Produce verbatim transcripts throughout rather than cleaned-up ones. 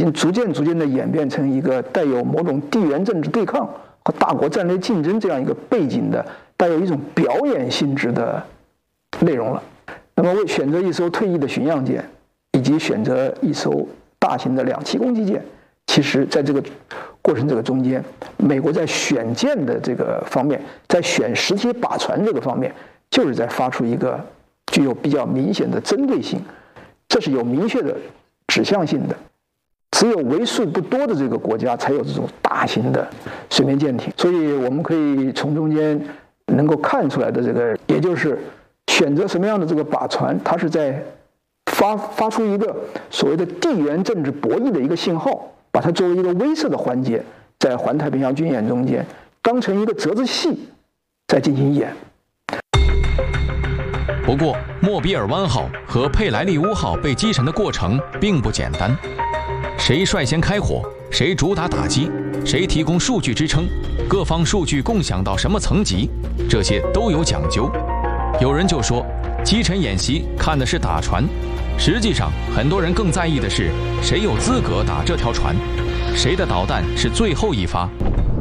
经逐渐逐渐的演变成一个带有某种地缘政治对抗和大国战略竞争这样一个背景的，带有一种表演性质的内容了。那么，为选择一艘退役的巡洋舰，以及选择一艘大型的两栖攻击舰，其实在这个过程这个中间，美国在选舰的这个方面，在选实体靶船这个方面，就是在发出一个具有比较明显的针对性，这是有明确的指向性的。只有为数不多的这个国家才有这种大型的水面舰艇，所以我们可以从中间能够看出来的这个，也就是选择什么样的这个靶船，它是在发发出一个所谓的地缘政治博弈的一个信号，把它作为一个威慑的环节，在环太平洋军演中间当成一个折子戏在进行演。 不过，莫比尔湾号和佩莱利乌号被击沉的过程并不简单。谁率先开火，谁主打打击，谁提供数据支撑，各方数据共享到什么层级，这些都有讲究。有人就说，击沉演习看的是打船，实际上很多人更在意的是谁有资格打这条船，谁的导弹是最后一发。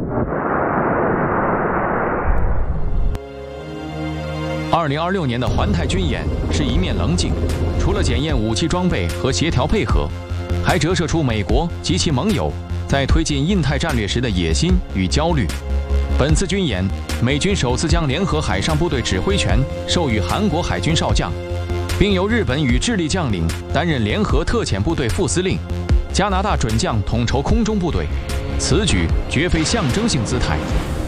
二零二六年的环太军演是一面棱镜，除了检验武器装备和协调配合，还折射出美国及其盟友在推进印太战略时的野心与焦虑。本次军演，美军首次将联合海上部队指挥权授予韩国海军少将，并由日本与智利将领担任联合特遣部队副司令，加拿大准将统筹空中部队。此举绝非象征性姿态。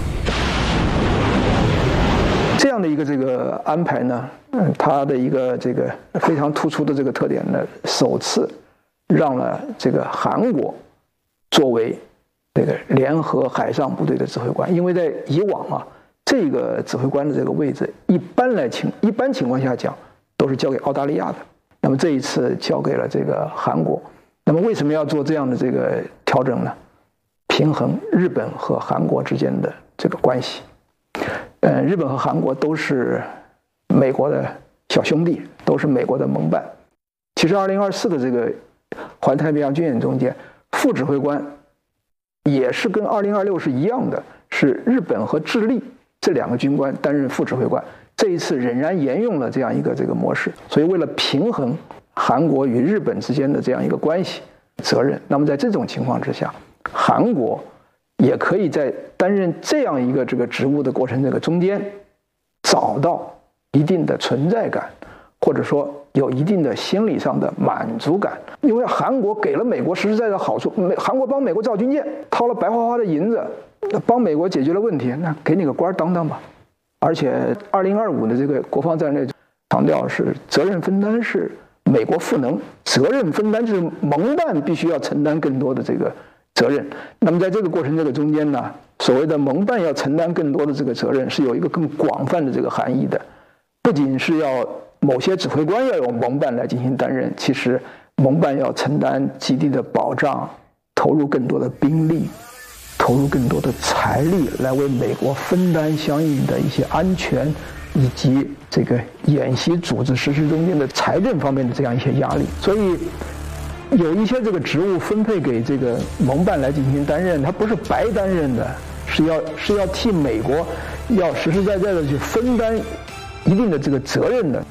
这样的一个这个安排呢，嗯，它的一个这个非常突出的这个特点呢，首次让了这个韩国作为这个联合海上部队的指挥官，因为在以往啊，这个指挥官的这个位置，一般来情一般情况下讲，都是交给澳大利亚的。那么这一次交给了这个韩国。那么为什么要做这样的这个调整呢？平衡日本和韩国之间的这个关系。呃，日本和韩国都是美国的小兄弟，都是美国的盟伴。其实，二零二四的这个环太平洋军演中间，副指挥官也是跟二零二六是一样的，是日本和智利这两个军官担任副指挥官。这一次仍然沿用了这样一个这个模式，所以为了平衡韩国与日本之间的这样一个关系责任，那么在这种情况之下，韩国也可以在担任这样一个这个职务的过程这个中间，找到一定的存在感，或者说有一定的心理上的满足感。因为韩国给了美国实实在在的好处，美韩国帮美国造军舰，掏了白花花的银子，帮美国解决了问题，那给你个官当当吧。而且二零二五的这个国防战略强调是责任分担是美国赋能，责任分担就是盟伴必须要承担更多的这个责任。那么在这个过程这个中间呢，所谓的盟伴要承担更多的这个责任，是有一个更广泛的这个含义的，不仅是要某些指挥官要有盟伴来进行担任，其实盟伴要承担基地的保障，投入更多的兵力，投入更多的财力来为美国分担相应的一些安全以及这个演习组织实施中间的财政方面的这样一些压力。所以有一些这个职务分配给这个盟伴来进行担任，它不是白担任的，是要是要替美国要实实在在的去分担一定的这个责任的。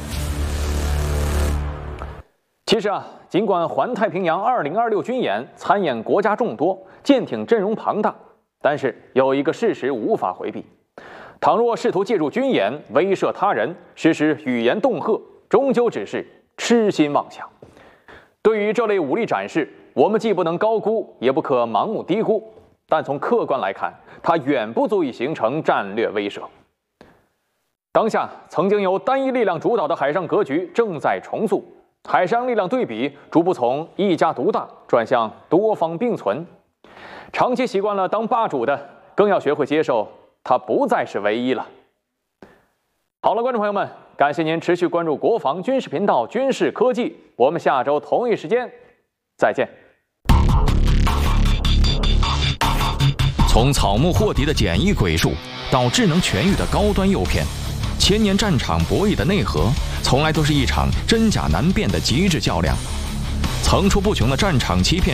其实啊，尽管环太平洋二零二六军演参演国家众多，舰艇阵容庞大，但是有一个事实无法回避：倘若试图借助军演威慑他人，实施语言恫吓，终究只是痴心妄想。对于这类武力展示，我们既不能高估，也不可盲目低估，但从客观来看，它远不足以形成战略威慑。当下，曾经由单一力量主导的海上格局正在重塑，海上力量对比逐步从一家独大转向多方并存。长期习惯了当霸主的，更要学会接受它不再是唯一了。好了，观众朋友们，感谢您持续关注国防军事频道军事科技，我们下周同一时间再见。 从草木货敌的简易鬼术到智能全域的高端诱骗，千年战场博弈的内核，从来都是一场真假难辨的极致较量。层出不穷的战场欺骗